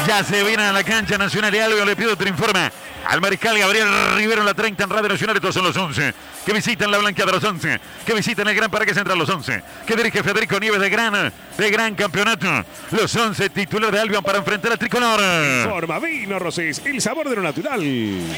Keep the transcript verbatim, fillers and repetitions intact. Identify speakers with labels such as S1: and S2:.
S1: Ya se viene a la cancha Nacional de Albion. Le pido otro informe al mariscal Gabriel Rivero en la treinta en Radio Nacional. Estos son los once que visitan la blanqueada, los once que visitan el Gran Parque Central, los once que dirige Federico Nieves de gran, de gran campeonato. Los once titular de Albion para enfrentar a Tricolor.
S2: Forma Vino Rosés, el sabor de lo natural.